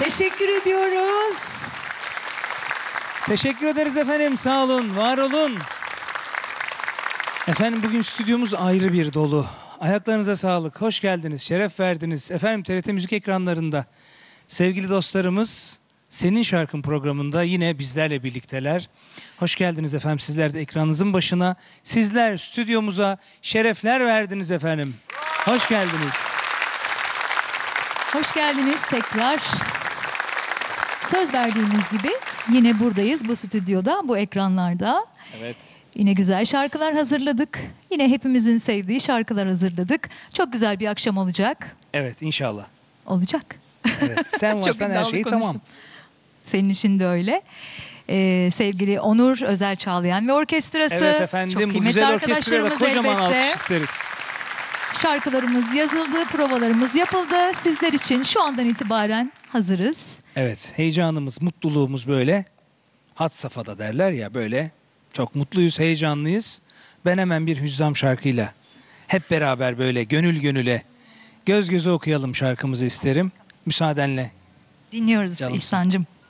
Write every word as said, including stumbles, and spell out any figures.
Teşekkür ediyoruz. Teşekkür ederiz efendim. Sağ olun, var olun. Efendim bugün stüdyomuz ayrı bir dolu. Ayaklarınıza sağlık. Hoş geldiniz, şeref verdiniz. Efendim T R T Müzik ekranlarında sevgili dostlarımız Senin Şarkın programında yine bizlerle birlikteler. Hoş geldiniz efendim. Sizler de ekranınızın başına. Sizler stüdyomuza şerefler verdiniz efendim. Hoş geldiniz. Hoş geldiniz tekrar. Söz verdiğimiz gibi yine buradayız bu stüdyoda, bu ekranlarda. Evet. Yine güzel şarkılar hazırladık. Yine hepimizin sevdiği şarkılar hazırladık. Çok güzel bir akşam olacak. Evet inşallah. Olacak. Evet. Sen Çok varsan her iddialı şey konuştum. tamam. Senin için de öyle. Ee, sevgili Onur Özel Çağlayan ve orkestrası. Evet efendim Çok bu kıymetli güzel orkestraya da arkadaşlarımız kocaman elbette. alkış isteriz. Şarkılarımız yazıldı, provalarımız yapıldı. Sizler için şu andan itibaren hazırız. Evet, heyecanımız, mutluluğumuz böyle had safhada derler ya, böyle çok mutluyuz, heyecanlıyız. Ben hemen bir Hüzzam şarkıyla hep beraber böyle gönül gönüle göz göze okuyalım şarkımızı isterim. Müsaadenle. Dinliyoruz Canımsın. İhsan'cığım.